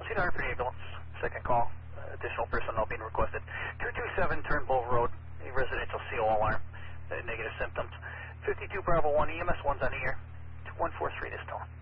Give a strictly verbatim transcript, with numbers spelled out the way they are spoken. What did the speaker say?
Cedar for the ambulance. Second call. Uh, additional personnel being requested. two two seven Turnbull Road, a residential C O alarm. Uh, negative symptoms. fifty-two Bravo one E M S, one's on the air. two one four three this tone.